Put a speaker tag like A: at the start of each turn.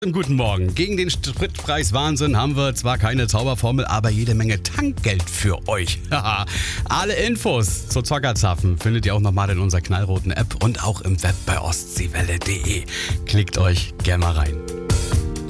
A: Guten Morgen. Gegen den Spritpreis-Wahnsinn haben wir zwar keine Zauberformel, aber jede Menge Tankgeld für euch. Alle Infos zu Zockerzapfen findet ihr auch nochmal in unserer knallroten App und auch im Web bei ostseewelle.de. Klickt euch gerne mal rein.